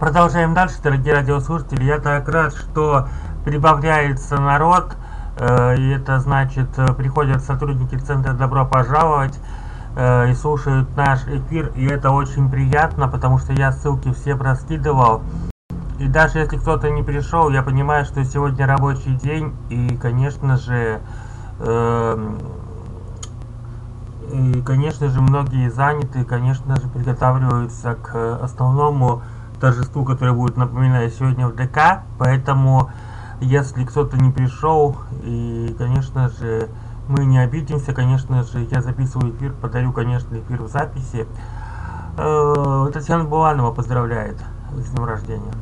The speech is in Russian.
Продолжаем дальше, дорогие радиослушатели. Я так рад, что прибавляется народ, и это значит, приходят сотрудники центра «Добро пожаловать» и слушают наш эфир, и это очень приятно, потому что я ссылки все раскидывал. И даже если кто-то не пришел, я понимаю, что сегодня рабочий день, и, конечно же, многие заняты, конечно же, приготавливаются к основному торжеству, которое будет, напоминаю, сегодня в ДК. Поэтому, если кто-то не пришел, и, конечно же, мы не обидимся, конечно же, я записываю эфир, подарю, конечно, эфир в записи. Татьяна Буланова поздравляет с днем рождения.